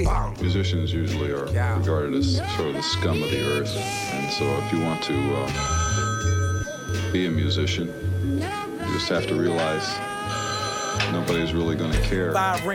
Musicians usually are regarded as sort of the scum of the earth, and so if you want to be a musician, you just have to realize nobody's really going to care.